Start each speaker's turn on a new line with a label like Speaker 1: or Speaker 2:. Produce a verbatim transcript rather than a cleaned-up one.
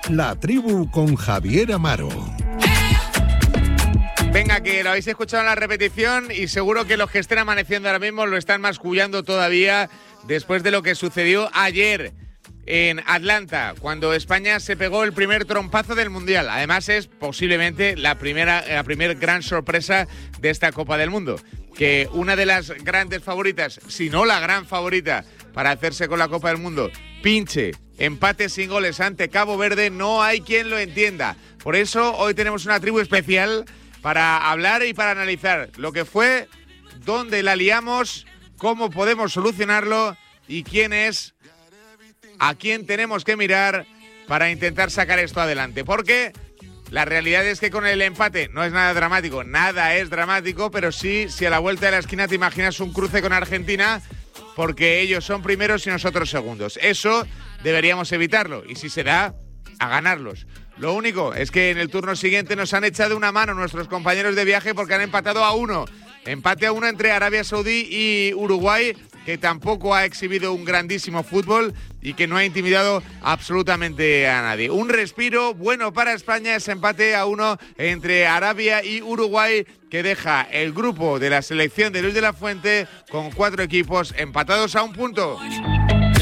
Speaker 1: La Tribu con Javier Amaro.
Speaker 2: Venga, que lo habéis escuchado en la repetición y seguro que los que estén amaneciendo ahora mismo lo están mascullando todavía después de lo que sucedió ayer en Atlanta, cuando España se pegó el primer trompazo del Mundial. Además es posiblemente la primera, la primer gran sorpresa de esta Copa del Mundo. Que una de las grandes favoritas, si no la gran favorita para hacerse con la Copa del Mundo, pinche empate sin goles ante Cabo Verde, no hay quien lo entienda. Por eso hoy tenemos una tribu especial para hablar y para analizar lo que fue, dónde la liamos, cómo podemos solucionarlo y quién es, a quién tenemos que mirar para intentar sacar esto adelante. Porque la realidad es que con el empate no es nada dramático, nada es dramático, pero sí, si a la vuelta de la esquina te imaginas un cruce con Argentina, porque ellos son primeros y nosotros segundos. Eso deberíamos evitarlo, y si se da, a ganarlos. Lo único es que en el turno siguiente nos han echado una mano nuestros compañeros de viaje porque han empatado a uno. Empate a uno entre Arabia Saudí y Uruguay, que tampoco ha exhibido un grandísimo fútbol y que no ha intimidado absolutamente a nadie. Un respiro bueno para España, ese empate a uno entre Arabia y Uruguay, que deja el grupo de la selección de Luis de la Fuente con cuatro equipos empatados a un punto.